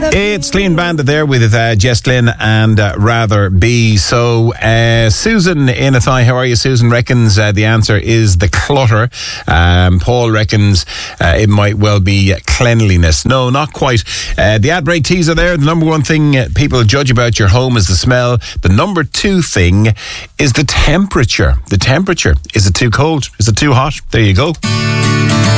It's Clean Bandit there with Jess Glynn and Rather Be. So, Susan in Athy, how are you? Susan reckons the answer is the clutter. Paul reckons it might well be cleanliness. No, not quite. The ad break teaser there. The number one thing people judge about your home is the smell. The number two thing is the temperature. The temperature. Is it too cold? Is it too hot? There you go.